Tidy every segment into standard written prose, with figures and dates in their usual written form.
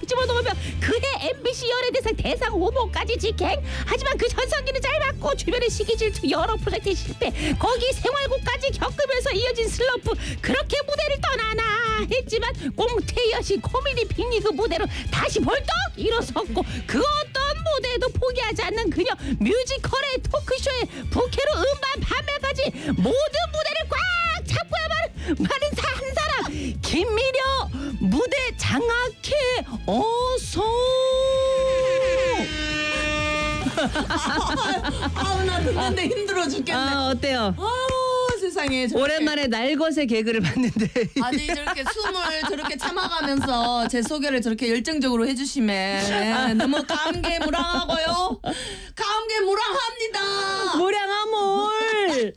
집어넣으며 그해 MBC 연예대상 대상 후보까지 직행. 하지만 그 전성기는 짧았고 주변의 시기 질투 여러 프로젝트 실패 거기 생활고까지 겪으면서 이어진 슬럼프. 그렇게 무대를 떠나나 했지만 꽁태여시 코미디 빅리그 무대로 다시 벌떡 일어섰고 그 어떤 무대도 포기하지 않는 그녀. 뮤지컬에 토크쇼에 부캐로 음반 판매까지 모든 무대를 꽉 잡고야 마는 한 사람 김미려. 무대 장악해 어서. 아우 나 듣는데 힘들어 죽겠네. 어때요? 아우 세상에. 오랜만에 날것의 개그를 봤는데 아니 저렇게 숨을 저렇게 참아가면서 제 소개를 저렇게 열정적으로 해주시면 너무 감개무량하고요. 감개무량합니다. 무량아몰.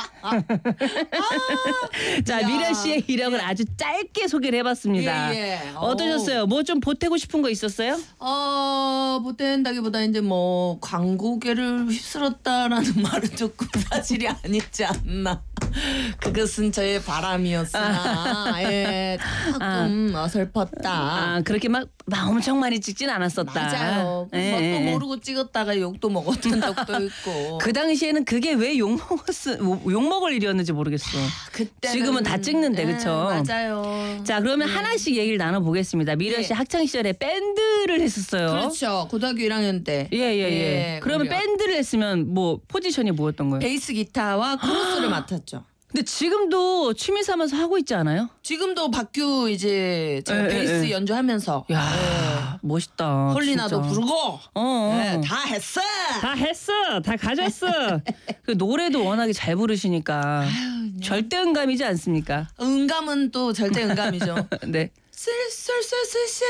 자, 야. 미려 씨의 이력을 아주 짧게 소개를 해봤습니다. 예. 어떠셨어요? 뭐 좀 보태고 싶은 거 있었어요? 보탠다기보다 이제 뭐 광고계를 휩쓸었다라는 말은 조금 사실이 아니지 않나. 그것은 저의 바람이었으나 예, 조금 어설펐다. 그렇게 막 엄청 많이 찍진 않았었다. 맞아요. 예, 뭣도 예. 모르고 찍었다가 욕도 먹었던 적도 있고. 그 당시에는 그게 왜 욕먹을 일이었는지 모르겠어. 그때는 지금은 다 찍는데, 그쵸? 맞아요. 자, 그러면 하나씩 얘기를 나눠보겠습니다. 미려 씨 예. 학창 시절에 밴드를 했었어요. 그렇죠. 고등학교 1학년 때. 예. 그러면 우리가 밴드를 했으면 뭐 포지션이 뭐였던 거예요? 베이스 기타와 코러스를 맡았죠. 근데 지금도 취미 삼아서 하고 있지 않아요? 지금도 박규 이제 제가 예, 베이스 예. 연주하면서 야, 멋있다. 홀리나도 진짜. 부르고 어. 다 했어. 다 했어. 다 가져왔어. 그 노래도 워낙에 잘 부르시니까 절대 음감이지 않습니까? 음감은 또 절대 음감이죠. 네. 쓸쓸쓸쓸쓸.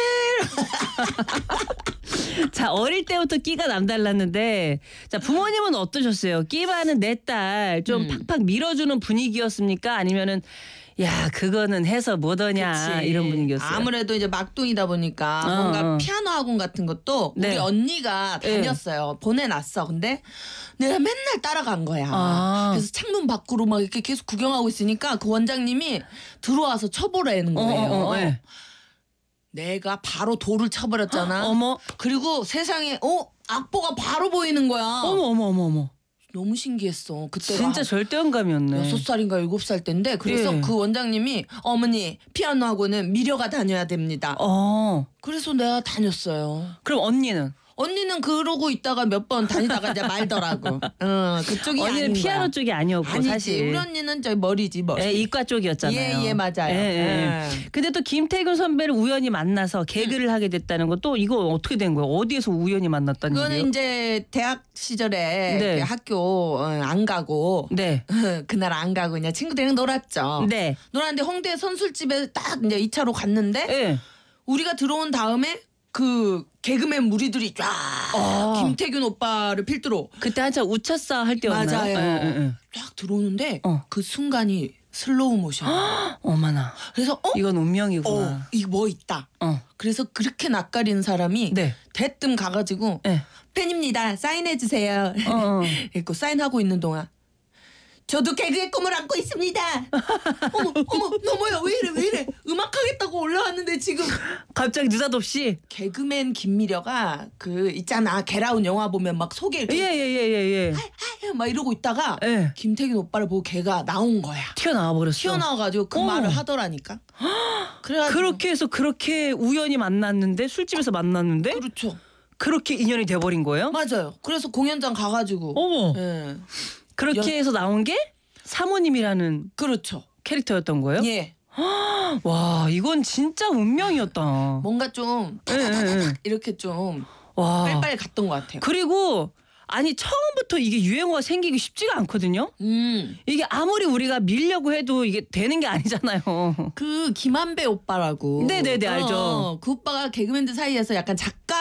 자, 어릴 때부터 끼가 남달랐는데 자, 부모님은 어떠셨어요? 끼 많은 내 딸 좀 팍팍 밀어주는 분위기였습니까? 아니면은 야, 그거는 해서 뭐더냐 그치. 이런 분위기였어요. 아무래도 이제 막둥이다 보니까 뭔가 피아노 학원 같은 것도 네. 우리 언니가 다녔어요. 보내놨어. 근데 내가 맨날 따라간 거야. 그래서 창문 밖으로 막 이렇게 계속 구경하고 있으니까 그 원장님이 들어와서 쳐보라는 거예요. 네. 내가 바로 돌을 쳐버렸잖아. 어머. 그리고 세상에 악보가 바로 보이는 거야. 어머. 너무 신기했어. 그때 진짜 절대 음감이었네. 6살인가 7살 때인데 그래서 예. 그 원장님이 어머니 피아노 학원은 미려가 다녀야 됩니다. 그래서 내가 다녔어요. 그럼 언니는? 언니는 그러고 있다가 몇 번 다니다가 이제 말더라고. 그쪽이 언니는 아닌 피아노 거야. 쪽이 아니었고 아니지. 사실. 우리 언니는 저 머리지 머리. 예, 이과 쪽이었잖아요. 예, 맞아요. 예. 근데 또 김태균 선배를 우연히 만나서 개그를 하게 됐다는 것도 이거 어떻게 된 거예요? 어디에서 우연히 만났다는 그거는 얘기예요? 이제 대학 시절에 네. 그 학교 안 가고 네. 그날 안 가고 그냥 친구들이랑 놀았죠. 네. 놀았는데 홍대 선술집에 딱 이제 2차로 갔는데 예. 우리가 들어온 다음에 그 개그맨 무리들이 쫙 김태균 오빠를 필두로 그때 한참 우차싸 할 때였나요? 맞아요. 예. 쫙 들어오는데 어. 그 순간이 슬로우 모션. 어머나. 그래서 이건 운명이구나. 이거 뭐 있다. 어. 그래서 그렇게 낯가리는 사람이 네. 대뜸 가가지고 예. 팬입니다. 사인해 주세요. 그리고 사인하고 있는 동안 저도 개그의 꿈을 안고 있습니다. 어머 너 뭐야 왜 이래 음악하겠다고 올라왔는데 지금 갑자기 느닷없이. 개그맨 김미려가 그 있잖아 게라운 영화 보면 막 속에 이렇게 예. 막 이러고 있다가 예. 김태균 오빠를 보고 걔가 나온 거야. 튀어나와 버렸어. 튀어나와가지고 그 말을 하더라니까. 그래가지고 그렇게 해서 그렇게 우연히 만났는데 술집에서 만났는데 그렇죠. 그렇게 인연이 돼버린 거예요? 맞아요. 그래서 공연장 가가지고 어머. 예. 그렇게 해서 나온 게 사모님이라는 그렇죠. 캐릭터였던 거예요? 예. 와, 이건 진짜 운명이었다. 뭔가 좀 예. 이렇게 좀 와. 빨빨 갔던 것 같아요. 그리고 아니 처음부터 이게 유행어가 생기기 쉽지가 않거든요. 이게 아무리 우리가 밀려고 해도 이게 되는 게 아니잖아요. 그 김한배 오빠라고. 네네네, 알죠. 그 오빠가 개그맨들 사이에서 약간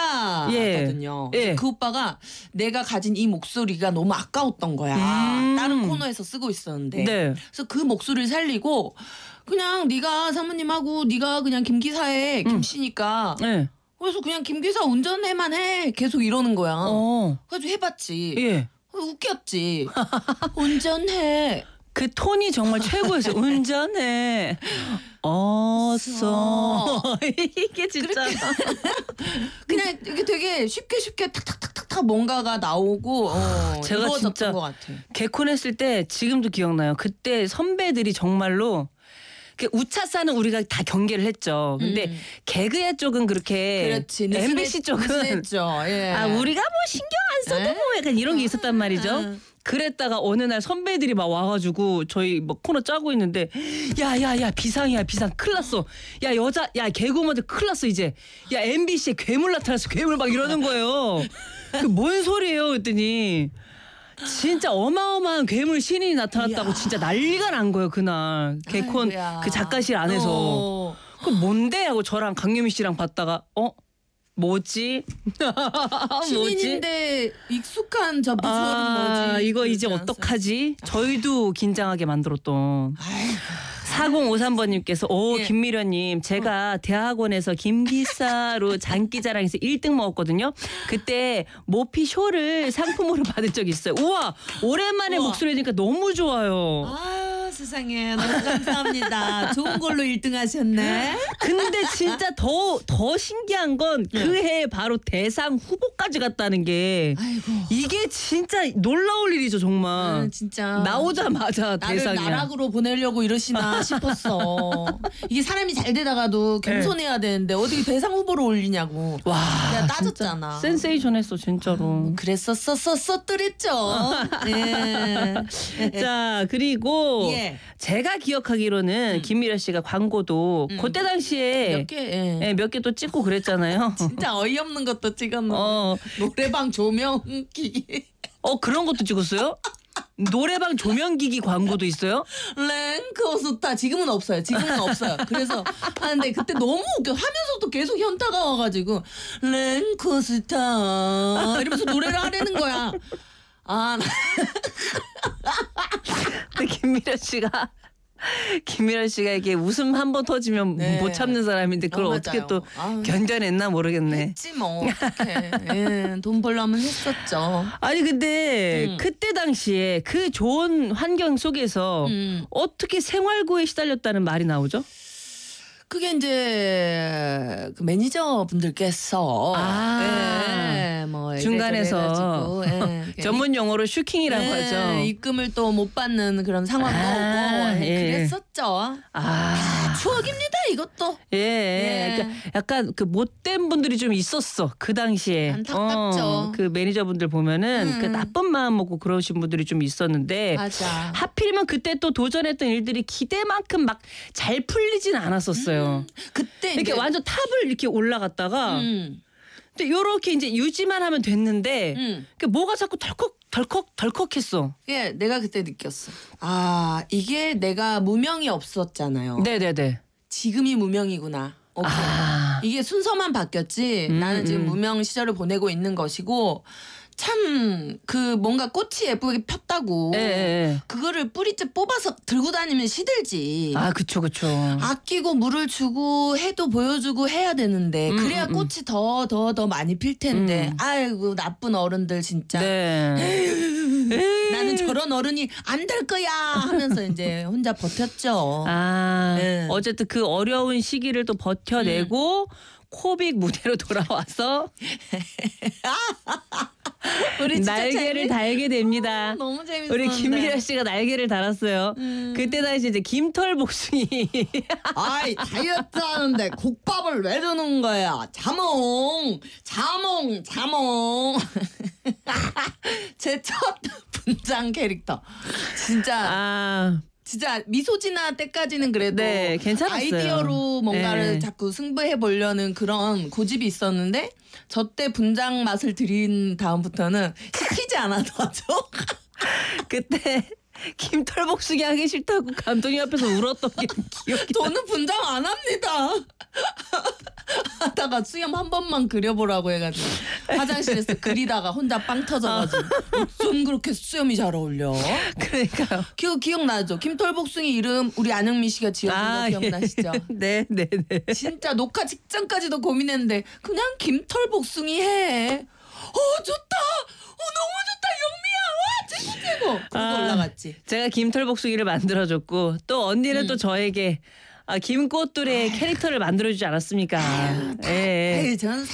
작가거든요. 예. 그 오빠가 내가 가진 이 목소리가 너무 아까웠던 거야. 다른 코너에서 쓰고 있었는데. 네. 그래서 그 목소리를 살리고 그냥 네가 사모님하고 네가 그냥 김기사의 김씨니까 네. 그래서 그냥 김기사 운전해만 해. 계속 이러는 거야. 그래가지고 해봤지. 예. 웃겼지. 운전해. 그 톤이 정말 최고였어요. 운전해. 어서. 이게 진짜. 그냥 이게 되게 쉽게 탁탁탁탁탁 뭔가가 나오고 제가 이루어졌던 진짜 것 같아. 개콘 했을 때 지금도 기억나요. 그때 선배들이 정말로 그 우차사는 우리가 다 경계를 했죠. 근데 개그야 쪽은 그렇게 그렇지. MBC 쪽은 느슨했죠. 예. 아 우리가 뭐 신경 안 써도 뭐 약간 이런 게 있었단 말이죠. 그랬다가 어느 날 선배들이 막 와가지고 저희 뭐 코너 짜고 있는데 야야야 비상이야 비상 큰일 났어. 야 여자 야 개그우먼들 큰일 났어 이제. 야 MBC에 괴물 나타났어 괴물 막 이러는 거예요. 그 뭔 소리예요 그랬더니 진짜 어마어마한 괴물 신인이 나타났다고 진짜 난리가 난 거예요 그날 개콘 아이고야. 그 작가실 안에서. 그 뭔데 하고 저랑 강유미 씨랑 봤다가 뭐지? 뭐지? 신인인데 익숙한 저 비주얼은 아 뭐지? 이거 이제 그러지 어떡하지? 저희도 긴장하게 만들었던. 아이고. 4053번님께서 예. 김미련님 제가 대학원에서 김기사로 장기자랑에서 1등 먹었거든요. 그때 모피 쇼를 상품으로 받은 적이 있어요. 우와 오랜만에 우와. 목소리 들으니까 너무 좋아요. 아 세상에 너무 감사합니다. 좋은 걸로 1등 하셨네. 근데 진짜 더 신기한 건 그 해에 바로 대상 후보까지 갔다는 게 아이고. 이게 진짜 놀라울 일이죠 정말. 진짜 나오자마자 나를 대상이야. 나락으로 보내려고 이러시나 싶었어. 이게 사람이 잘 되다가도 겸손해야 되는데 어떻게 대상 후보로 올리냐고. 와 내가 따졌잖아. 센세이션했어 진짜로. 그랬었었었더랬죠. 예. 자 그리고 예. 제가 기억하기로는 김미려 씨가 광고도 그때 당시에 몇 개. 몇 개 또 찍고 그랬잖아요. 진짜 어이없는 것도 찍었는데 노래방 조명기 그런 것도 찍었어요? 노래방 조명기기 광고도 있어요? 랭크스타 지금은 없어요. 그래서 하는데 그때 너무 웃겨. 하면서도 계속 현타가 와가지고 랭크스타 이러면서 노래를 하려는 거야. 아 근데 김미려 씨가 이게 웃음 한 번 터지면 네. 못 참는 사람인데 그걸 어떻게 맞아요. 또 아유. 견뎌냈나 모르겠네. 했지 뭐 어떡해. 예, 돈 벌려면 했었죠. 아니 근데 그때 당시에 그 좋은 환경 속에서 어떻게 생활고에 시달렸다는 말이 나오죠? 그게 이제 그 매니저 분들께서 뭐 중간에서 전문 용어로 슈킹이라고 하죠. 입금을 또 못 받는 그런 상황도 오고 그랬었죠. 다 추억입니다 이것도. 그러니까 약간 그 못된 분들이 좀 있었어 그 당시에. 안타깝죠. 그 매니저분들 보면은 그 나쁜 마음 먹고 그러신 분들이 좀 있었는데 맞아. 하필이면 그때 또 도전했던 일들이 기대만큼 막 잘 풀리진 않았었어요. 그때 이렇게 이제, 완전 탑을 이렇게 올라갔다가 근데 요렇게 이제 유지만 하면 됐는데 그 뭐가 자꾸 덜컥했어. 예, 내가 그때 느꼈어. 아 이게 내가 무명이 없었잖아요. 네네네. 지금이 무명이구나. 오케이. 이게 순서만 바뀌었지. 나는 지금 무명 시절을 보내고 있는 것이고 참 그 뭔가 꽃이 예쁘게 폈다고 그거를 뿌리째 뽑아서 들고 다니면 시들지. 아 그쵸. 아끼고 물을 주고 해도 보여주고 해야 되는데 그래야 꽃이 더 많이 필 텐데 아이고 나쁜 어른들 진짜. 나는 저런 어른이 안 될 거야 하면서 이제 혼자 버텼죠. 어쨌든 그 어려운 시기를 또 버텨내고 코빅 무대로 돌아와서 우리 진짜 날개를 달게 됩니다. 너무 재밌었는데. 우리 김미려 씨가 날개를 달았어요. 그때 당시 이제 김털 복숭이. 아이 다이어트 하는데 국밥을 왜 주는 거야? 자몽. 제 첫 분장 캐릭터. 진짜 미소진화 때까지는 그래도 괜찮았어요. 아이디어로 뭔가를 자꾸 승부해 보려는 그런 고집이 있었는데 저 때 분장 맛을 들인 다음부터는 시키지 않아도 하죠. 그때 김털 복숭이 하기 싫다고 감독님 앞에서 울었던 게 기억이 저는 분장 안 합니다. 하다가 수염 한 번만 그려보라고 해가지고 화장실에서 그리다가 혼자 빵 터져가지고 어쩜 그렇게 수염이 잘 어울려. 그러니까요. 기억나죠? 김털복숭이 이름 우리 안영미 씨가 지어준 거 기억나시죠? 네. 진짜 녹화 직전까지도 고민했는데 그냥 김털복숭이 해. 좋다. 너무 좋다 영미야. 와 최고. 그거 올라갔지. 제가 김털복숭이를 만들어줬고 또 언니는 또 저에게 김꽃들의 캐릭터를 만들어주지 않았습니까? 예. 저는